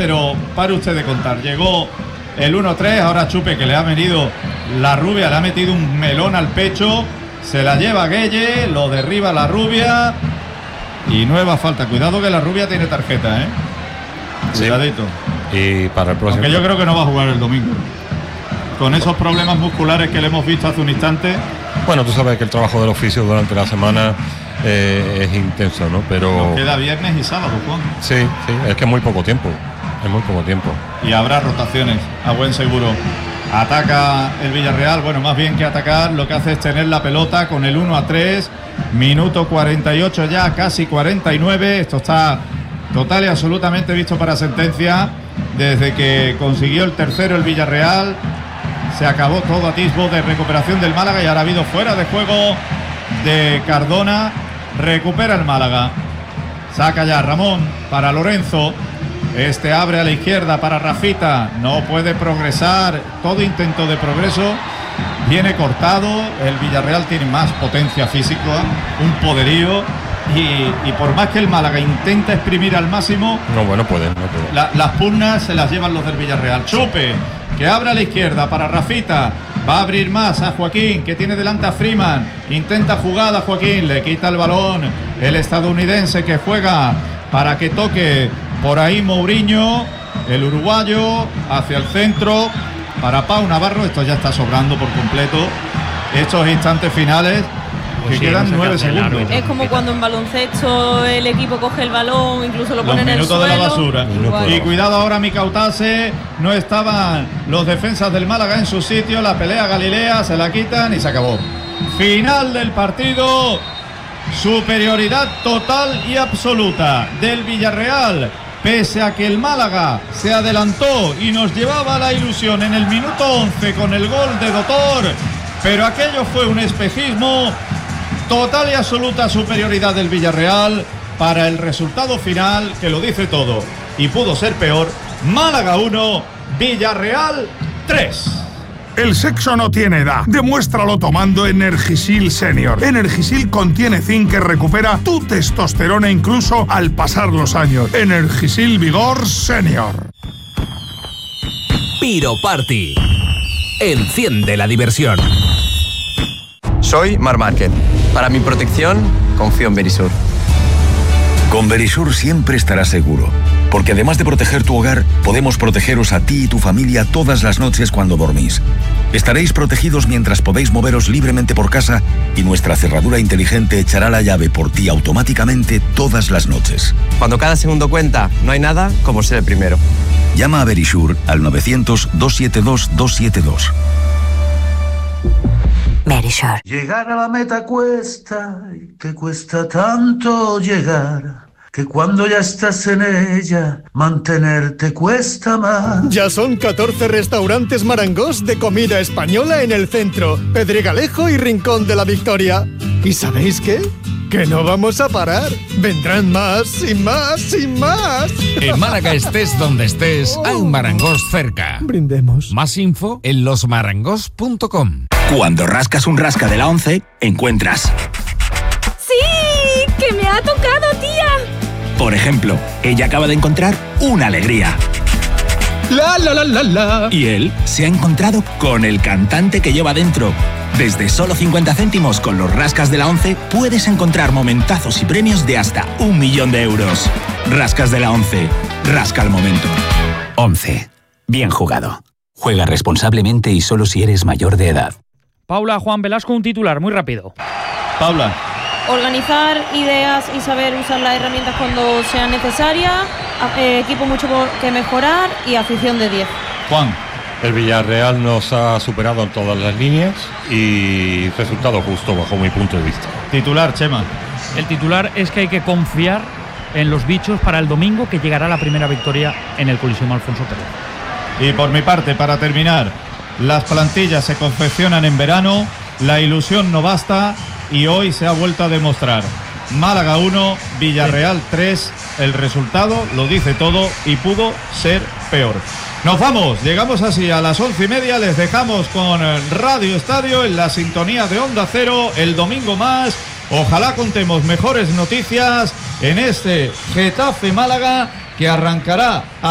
pero pare usted de contar. Llegó el 1-3, ahora Chupe, que le ha venido la rubia, le ha metido un melón al pecho, se la lleva Gueye, lo derriba la rubia y nueva falta. Cuidado que la rubia tiene tarjeta, Sí. Cuidadito. Y para el próximo. Porque yo creo que no va a jugar el domingo. Con esos problemas musculares que le hemos visto hace un instante. Bueno, tú sabes que el trabajo del oficio durante la semana es intenso, ¿no? Pero Nos queda viernes y sábado, Juan. sí, es que es muy poco tiempo. Es muy poco tiempo. Y habrá rotaciones, a buen seguro. Ataca el Villarreal, bueno, más bien que atacar, lo que hace es tener la pelota con el 1-3, minuto 48 ya, casi 49. Esto está total y absolutamente visto para sentencia. Desde que consiguió el tercero el Villarreal, se acabó todo atisbo de recuperación del Málaga y ahora ha habido fuera de juego de Cardona. Recupera el Málaga. Saca ya Ramón para Lorenzo. Este abre a la izquierda para Rafita. No puede progresar. Todo intento de progreso viene cortado. El Villarreal tiene más potencia física, un poderío. Y por más que el Málaga intenta exprimir al máximo, No puede. las pugnas se las llevan los del Villarreal. Chupe, que abre a la izquierda para Rafita. Va a abrir más a Joaquín, que tiene delante a Freeman. Intenta jugada Joaquín, le quita el balón el estadounidense, que juega para que toque por ahí Mourinho, el uruguayo, hacia el centro para Pau Navarro. Esto ya está sobrando por completo. Estos instantes finales, que quedan 9 segundos. Es como cuando en baloncesto el equipo coge el balón, incluso lo pone en el suelo. Los minutos de la basura. Igual. Y cuidado ahora Micautase, no estaban los defensas del Málaga en su sitio, la pelea Galilea, se la quitan y se acabó. Final del partido, superioridad total y absoluta del Villarreal, pese a que el Málaga se adelantó y nos llevaba la ilusión en el minuto 11 con el gol de Dotor, pero aquello fue un espejismo. Total y absoluta superioridad del Villarreal para el resultado final, que lo dice todo y pudo ser peor. Málaga 1, Villarreal 3. El sexo no tiene edad. Demuéstralo tomando Energisil Senior. Energisil contiene zinc que recupera tu testosterona incluso al pasar los años. Energisil Vigor Senior. Piro Party. Enciende la diversión. Soy Marc Márquez. Para mi protección, confío en Verisur. Con Verisur siempre estarás seguro, porque además de proteger tu hogar, podemos protegeros a ti y tu familia todas las noches cuando dormís. Estaréis protegidos mientras podéis moveros libremente por casa y nuestra cerradura inteligente echará la llave por ti automáticamente todas las noches. Cuando cada segundo cuenta, no hay nada como ser el primero. Llama a Verisur al 900-272-272. Verisur. Llegar a la meta cuesta, y que cuesta tanto llegar, que cuando ya estás en ella, mantenerte cuesta más. Ya son 14 restaurantes Marangos de comida española en el centro, Pedregalejo y Rincón de la Victoria. ¿Y sabéis qué? Que no vamos a parar. Vendrán más y más y más. En Málaga estés donde estés, hay un Marangos cerca. Brindemos. Más info en losmarangos.com. Cuando rascas un rasca de la 11, encuentras... ¡Sí! ¡Que me ha tocado, tía! Por ejemplo, ella acaba de encontrar una alegría. La la la la la. Y él se ha encontrado con el cantante que lleva dentro. Desde solo 50 céntimos con los rascas de la 11 puedes encontrar momentazos y premios de hasta 1 millón de euros. Rascas de la 11. Rasca el momento. 11. Bien jugado. Juega responsablemente y solo si eres mayor de edad. Paula, Juan Velasco, un titular muy rápido. Paula. Organizar ideas y saber usar las herramientas cuando sea necesaria, equipo mucho que mejorar y afición de 10. Juan. El Villarreal nos ha superado en todas las líneas y resultado justo bajo mi punto de vista. Titular, Chema. El titular es que hay que confiar en los bichos para el domingo, que llegará la primera victoria en el Coliseum Alfonso Pérez. Y por mi parte, para terminar, las plantillas se confeccionan en verano, la ilusión no basta y hoy se ha vuelto a demostrar. Málaga 1, Villarreal 3, el resultado lo dice todo y pudo ser peor. Nos vamos, llegamos así a las 11:30, les dejamos con Radio Estadio en la sintonía de Onda Cero el domingo más. Ojalá contemos mejores noticias en este Getafe Málaga que arrancará